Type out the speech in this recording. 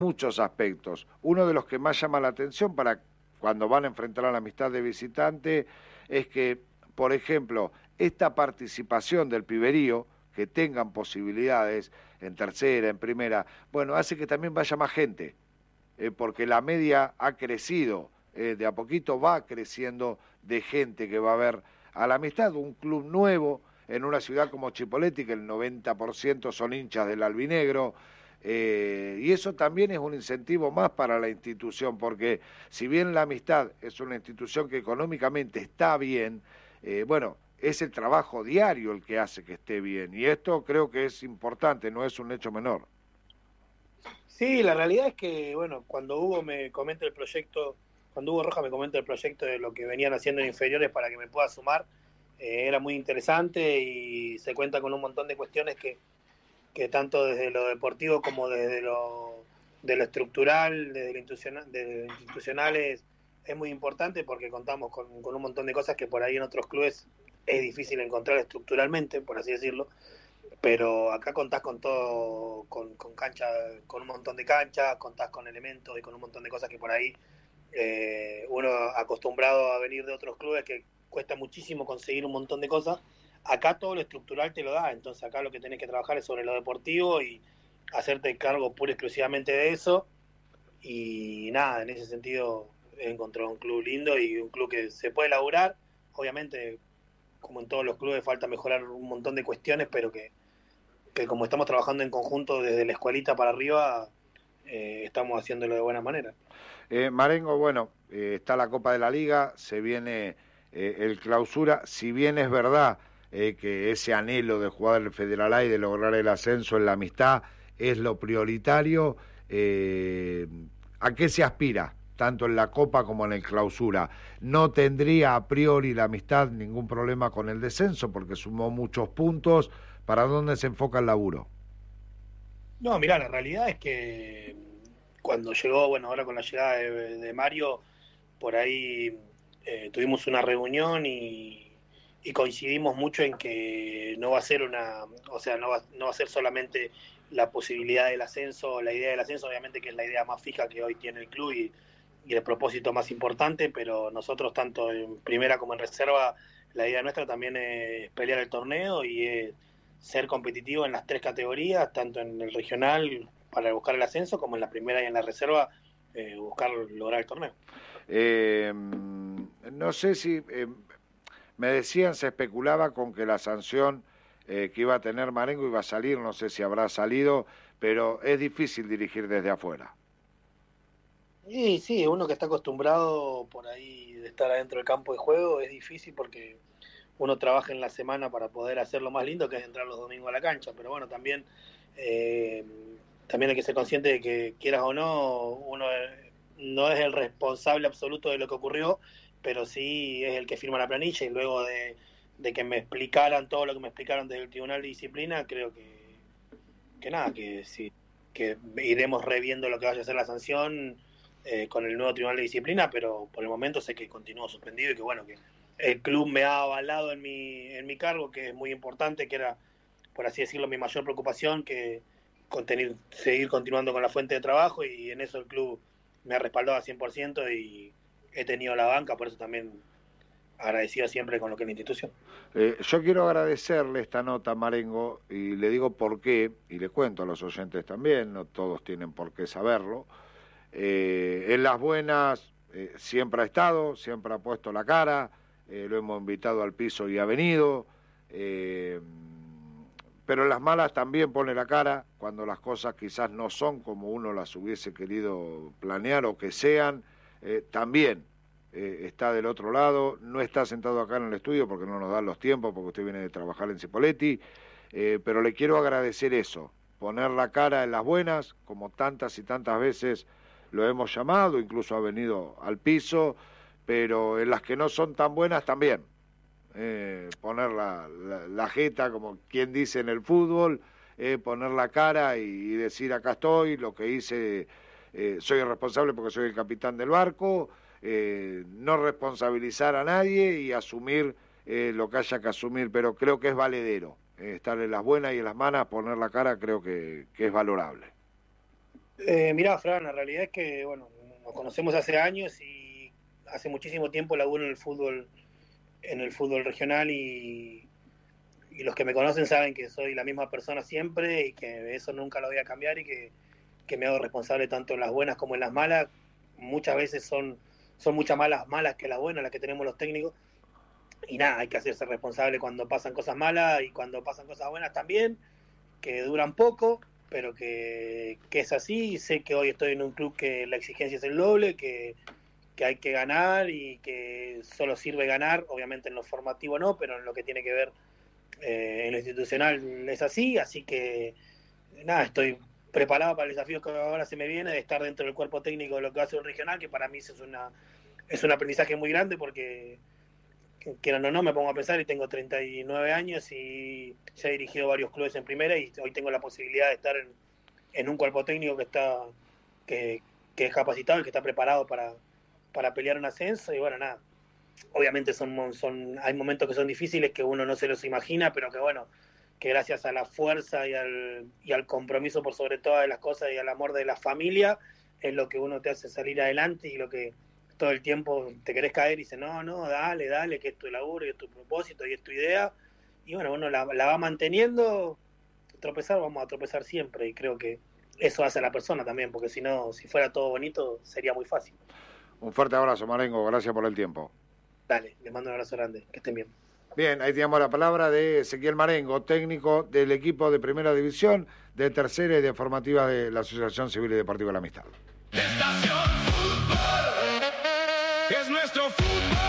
muchos aspectos. Uno de los que más llama la atención para cuando van a enfrentar a la Amistad de visitante es que, por ejemplo, esta participación del piberío, que tengan posibilidades en tercera, en primera, bueno, hace que también vaya más gente, porque la media ha crecido, de a poquito va creciendo de gente que va a ver a la Amistad, un club nuevo en una ciudad como Chipoleti, que el 90% son hinchas del albinegro, y eso también es un incentivo más para la institución, porque si bien la Amistad es una institución que económicamente está bien, bueno, es el trabajo diario el que hace que esté bien, y esto creo que es importante, no es un hecho menor. Sí, la realidad es que, bueno, cuando Hugo me comenta el proyecto, cuando Hugo Rojas me comenta el proyecto de lo que venían haciendo en inferiores para que me pueda sumar, era muy interesante y se cuenta con un montón de cuestiones que tanto desde lo deportivo como desde de lo estructural, desde lo institucional es muy importante porque contamos con un montón de cosas que por ahí en otros clubes es difícil encontrar estructuralmente, por así decirlo, pero acá contás con todo, con cancha, con un montón de canchas, contás con elementos y con un montón de cosas que por ahí uno acostumbrado a venir de otros clubes que cuesta muchísimo conseguir un montón de cosas. Acá todo lo estructural te lo da, entonces acá lo que tenés que trabajar es sobre lo deportivo y hacerte cargo pura y exclusivamente de eso. Y nada, en ese sentido encontré un club lindo y un club que se puede laburar. Obviamente, como en todos los clubes, falta mejorar un montón de cuestiones, pero que como estamos trabajando en conjunto desde la escuelita para arriba, estamos haciéndolo de buena manera. Marengo, bueno, está la Copa de la Liga, se viene el clausura, si bien es verdad que ese anhelo de jugar el Federal A y de lograr el ascenso en la Amistad es lo prioritario, ¿a qué se aspira? Tanto en la Copa como en el clausura. No tendría a priori la Amistad ningún problema con el descenso porque sumó muchos puntos. ¿Para dónde se enfoca el laburo? No, mirá, la realidad es que cuando llegó, bueno, ahora con la llegada de Mario, por ahí tuvimos una reunión y coincidimos mucho en que no va a ser o sea, no va a ser solamente la posibilidad del ascenso, la idea del ascenso, obviamente que es la idea más fija que hoy tiene el club y el propósito más importante, pero nosotros tanto en primera como en reserva, la idea nuestra también es pelear el torneo y es ser competitivo en las tres categorías, tanto en el regional para buscar el ascenso como en la primera y en la reserva buscar lograr el torneo. No sé si me decían, se especulaba con que la sanción que iba a tener Marengo iba a salir, no sé si habrá salido, pero es difícil dirigir desde afuera. Y sí, uno que está acostumbrado por ahí de estar adentro del campo de juego es difícil porque uno trabaja en la semana para poder hacer lo más lindo que es entrar los domingos a la cancha, pero bueno, eh, también hay que ser consciente de que quieras o no, uno no es el responsable absoluto de lo que ocurrió, pero sí es el que firma la planilla y luego de que me explicaran todo lo que me explicaron desde el Tribunal de Disciplina, creo que nada, que sí, que iremos reviendo lo que vaya a ser la sanción con el nuevo Tribunal de Disciplina, pero por el momento sé que continúo suspendido y que bueno, que el club me ha avalado en mi cargo, que es muy importante, que era, por así decirlo, mi mayor preocupación, que seguir continuando con la fuente de trabajo y en eso el club me ha respaldado al 100% y he tenido la banca, por eso también agradecido siempre con lo que es la institución. Yo quiero agradecerle esta nota, Marengo, y le digo por qué, y le cuento a los oyentes también, no todos tienen por qué saberlo. En las buenas siempre ha estado, siempre ha puesto la cara, lo hemos invitado al piso y ha venido, pero en las malas también pone la cara, cuando las cosas quizás no son como uno las hubiese querido planear o que sean, también está del otro lado, no está sentado acá en el estudio porque no nos dan los tiempos, porque usted viene de trabajar en Cipolletti, pero le quiero agradecer eso, poner la cara en las buenas, como tantas y tantas veces lo hemos llamado, incluso ha venido al piso, pero en las que no son tan buenas también. Poner la jeta, como quien dice en el fútbol, poner la cara y decir acá estoy, lo que hice, soy el responsable porque soy el capitán del barco, no responsabilizar a nadie y asumir lo que haya que asumir, pero creo que es valedero, estar en las buenas y en las malas, poner la cara creo que es valorable. Mirá, Fran, la realidad es que, bueno, nos conocemos hace años y hace muchísimo tiempo laburo en el fútbol regional y los que me conocen saben que soy la misma persona siempre y que eso nunca lo voy a cambiar y que me hago responsable tanto en las buenas como en las malas. Muchas veces son muchas malas que las buenas las que tenemos los técnicos. Y nada, hay que hacerse responsable cuando pasan cosas malas y cuando pasan cosas buenas también, que duran poco, pero que es así. Sé que hoy estoy en un club que la exigencia es el doble, que hay que ganar y que solo sirve ganar, obviamente en lo formativo no, pero en lo que tiene que ver en lo institucional es así que nada, estoy preparado para el desafío que ahora se me viene de estar dentro del cuerpo técnico de lo que va a ser un regional, que para mí es un aprendizaje muy grande porque quieran o no, me pongo a pensar y tengo 39 años y ya he dirigido varios clubes en primera y hoy tengo la posibilidad de estar en un cuerpo técnico que es capacitado y que está preparado para pelear un ascenso y bueno, nada. Obviamente hay momentos que son difíciles que uno no se los imagina, pero que bueno, que gracias a la fuerza y al compromiso por sobre todas las cosas y al amor de la familia es lo que uno te hace salir adelante y lo que todo el tiempo te querés caer y dices, no, dale, que es tu laburo y es tu propósito y es tu idea. Y bueno, uno la va manteniendo, vamos a tropezar siempre y creo que eso hace a la persona también, porque si no, si fuera todo bonito, sería muy fácil. Un fuerte abrazo, Marengo, gracias por el tiempo. Dale, les mando un abrazo grande, que estén bien. Bien, ahí tenemos la palabra de Ezequiel Marengo, técnico del equipo de Primera División, de Tercera y de Formativa de la Asociación Civil y Deportiva de la Amistad. Estación